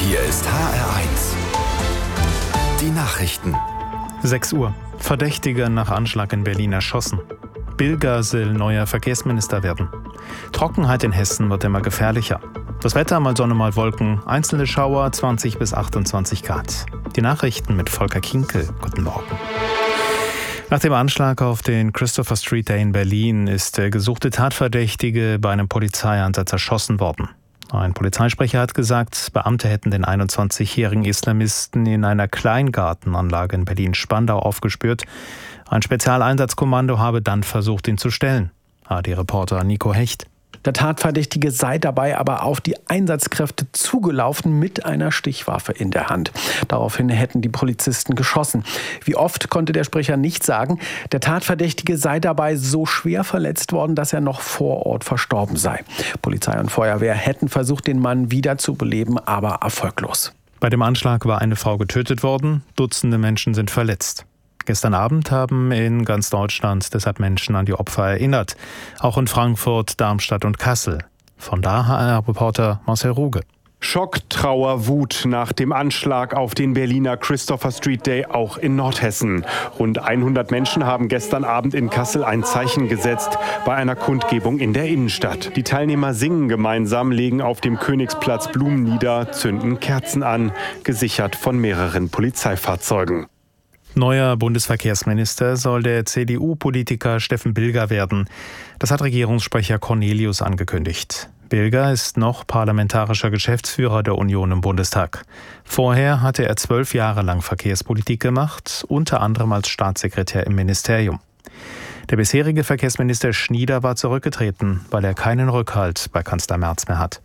Hier ist HR1. Die Nachrichten. 6 Uhr. Verdächtiger nach Anschlag in Berlin erschossen. Bilger soll neuer Verkehrsminister werden. Trockenheit in Hessen wird immer gefährlicher. Das Wetter mal Sonne, mal Wolken. Einzelne Schauer 20 bis 28 Grad. Die Nachrichten mit Volker Kinkel. Guten Morgen. Nach dem Anschlag auf den Christopher Street Day in Berlin ist der gesuchte Tatverdächtige bei einem Polizeieinsatz erschossen worden. Ein Polizeisprecher hat gesagt, Beamte hätten den 21-jährigen Islamisten in einer Kleingartenanlage in Berlin-Spandau aufgespürt. Ein Spezialeinsatzkommando habe dann versucht, ihn zu stellen. ARD-Reporter Nico Hecht. Der Tatverdächtige sei dabei aber auf die Einsatzkräfte zugelaufen mit einer Stichwaffe in der Hand. Daraufhin hätten die Polizisten geschossen. Wie oft konnte der Sprecher nicht sagen. Der Tatverdächtige sei dabei so schwer verletzt worden, dass er noch vor Ort verstorben sei. Polizei und Feuerwehr hätten versucht, den Mann wiederzubeleben, aber erfolglos. Bei dem Anschlag war eine Frau getötet worden, Dutzende Menschen sind verletzt. Gestern Abend haben in ganz Deutschland deshalb Menschen an die Opfer erinnert. Auch in Frankfurt, Darmstadt und Kassel. Von da HR-Reporter Marcel Ruge. Schock, Trauer, Wut nach dem Anschlag auf den Berliner Christopher Street Day auch in Nordhessen. Rund 100 Menschen haben gestern Abend in Kassel ein Zeichen gesetzt bei einer Kundgebung in der Innenstadt. Die Teilnehmer singen gemeinsam, legen auf dem Königsplatz Blumen nieder, zünden Kerzen an, gesichert von mehreren Polizeifahrzeugen. Neuer Bundesverkehrsminister soll der CDU-Politiker Steffen Bilger werden. Das hat Regierungssprecher Cornelius angekündigt. Bilger ist noch parlamentarischer Geschäftsführer der Union im Bundestag. Vorher hatte er 12 Jahre lang Verkehrspolitik gemacht, unter anderem als Staatssekretär im Ministerium. Der bisherige Verkehrsminister Schnieder war zurückgetreten, weil er keinen Rückhalt bei Kanzler Merz mehr hat.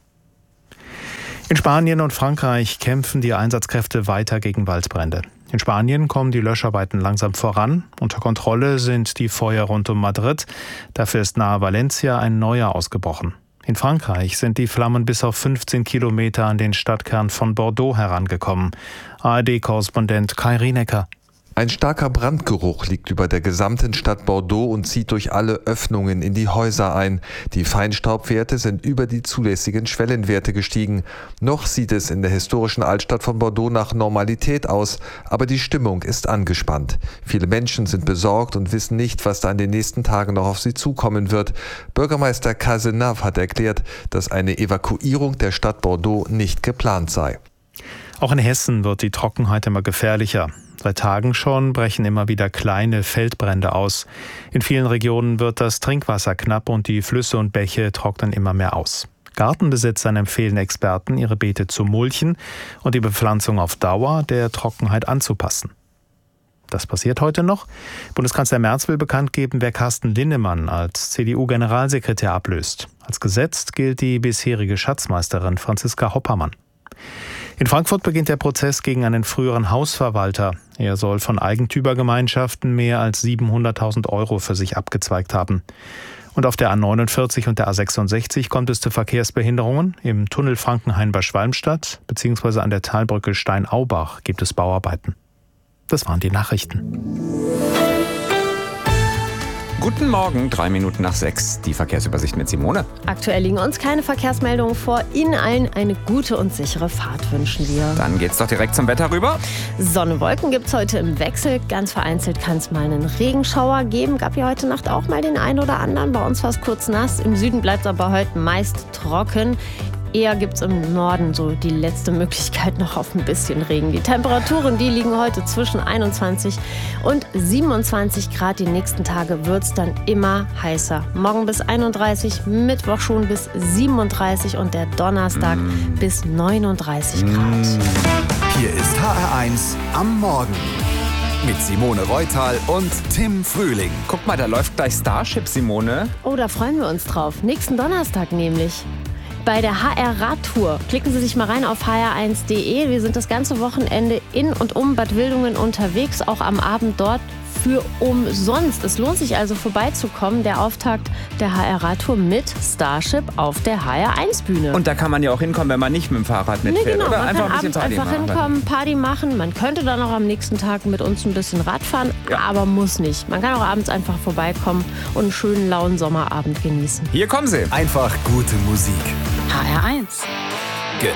In Spanien und Frankreich kämpfen die Einsatzkräfte weiter gegen Waldbrände. In Spanien kommen die Löscharbeiten langsam voran. Unter Kontrolle sind die Feuer rund um Madrid. Dafür ist nahe Valencia ein neuer ausgebrochen. In Frankreich sind die Flammen bis auf 15 Kilometer an den Stadtkern von Bordeaux herangekommen. ARD-Korrespondent Kai Rienecker. Ein starker Brandgeruch liegt über der gesamten Stadt Bordeaux und zieht durch alle Öffnungen in die Häuser ein. Die Feinstaubwerte sind über die zulässigen Schwellenwerte gestiegen. Noch sieht es in der historischen Altstadt von Bordeaux nach Normalität aus, aber die Stimmung ist angespannt. Viele Menschen sind besorgt und wissen nicht, was da in den nächsten Tagen noch auf sie zukommen wird. Bürgermeister Cazenave hat erklärt, dass eine Evakuierung der Stadt Bordeaux nicht geplant sei. Auch in Hessen wird die Trockenheit immer gefährlicher. Seit Tagen schon brechen immer wieder kleine Feldbrände aus. In vielen Regionen wird das Trinkwasser knapp und die Flüsse und Bäche trocknen immer mehr aus. Gartenbesitzern empfehlen Experten, ihre Beete zu mulchen und die Bepflanzung auf Dauer der Trockenheit anzupassen. Das passiert heute noch. Bundeskanzler Merz will bekannt geben, wer Carsten Linnemann als CDU-Generalsekretär ablöst. Als gesetzt gilt die bisherige Schatzmeisterin Franziska Hoppermann. In Frankfurt beginnt der Prozess gegen einen früheren Hausverwalter. Er soll von Eigentümergemeinschaften mehr als 700.000 Euro für sich abgezweigt haben. Und auf der A49 und der A66 kommt es zu Verkehrsbehinderungen. Im Tunnel Frankenhain bei Schwalmstadt bzw. an der Talbrücke Steinaubach gibt es Bauarbeiten. Das waren die Nachrichten. Guten Morgen, 3 Minuten nach 6. Die Verkehrsübersicht mit Simone. Aktuell liegen uns keine Verkehrsmeldungen vor. Ihnen allen eine gute und sichere Fahrt wünschen wir. Dann geht's doch direkt zum Wetter rüber. Sonne, Wolken gibt's heute im Wechsel. Ganz vereinzelt kann es mal einen Regenschauer geben. Gab ja heute Nacht auch mal den einen oder anderen. Bei uns war es kurz nass. Im Süden bleibt es aber heute meist trocken. Eher gibt es im Norden so die letzte Möglichkeit noch auf ein bisschen Regen. Die Temperaturen, die liegen heute zwischen 21 und 27 Grad. Die nächsten Tage wird es dann immer heißer. Morgen bis 31, Mittwoch schon bis 37 und der Donnerstag bis 39 Grad. Hier ist HR1 am Morgen. Mit Simone Reutal und Tim Frühling. Guck mal, da läuft gleich Starship, Simone. Oh, da freuen wir uns drauf. Nächsten Donnerstag nämlich. Bei der HR-Radtour. Klicken Sie sich mal rein auf hr1.de. Wir sind das ganze Wochenende in und um Bad Wildungen unterwegs, auch am Abend dort für umsonst. Es lohnt sich also vorbeizukommen. Der Auftakt der HR-Radtour mit Starship auf der HR1-Bühne. Und da kann man ja auch hinkommen, wenn man nicht mit dem Fahrrad mitfährt. Nee, genau. Oder Man einfach kann ein bisschen abends einfach hinkommen, Party machen. Man könnte dann auch am nächsten Tag mit uns ein bisschen Rad fahren, aber muss nicht. Man kann auch abends einfach vorbeikommen und einen schönen, lauen Sommerabend genießen. Hier kommen sie. Einfach gute Musik. HR1.